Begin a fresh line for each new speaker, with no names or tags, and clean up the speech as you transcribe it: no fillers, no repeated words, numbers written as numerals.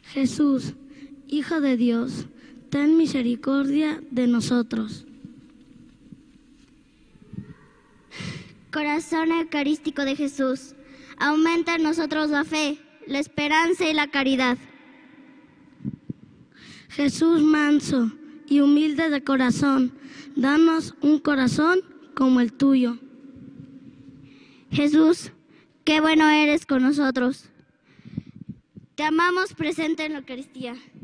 Jesús, Hijo de Dios, ten misericordia de nosotros.
Corazón eucarístico de Jesús, aumenta en nosotros la fe, la esperanza y la caridad.
Jesús manso y humilde de corazón, danos un corazón como el tuyo.
Jesús, qué bueno eres con nosotros. Te amamos presente en la Eucaristía.